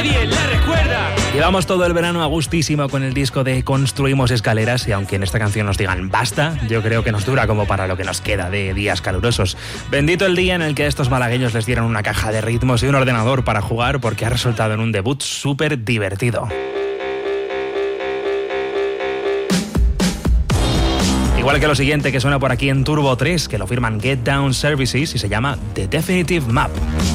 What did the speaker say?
nadie la recuerda. Llevamos todo el verano a gustísimo con el disco de Construimos Escaleras y aunque en esta canción nos digan basta, yo creo que nos dura como para lo que nos queda de días calurosos. Bendito el día en el que a estos malagueños les dieron una caja de ritmos y un ordenador para jugar porque ha resultado en un debut súper divertido. Igual que lo siguiente que suena por aquí en Turbo 3, que lo firman Get Down Services y se llama The Definitive Map.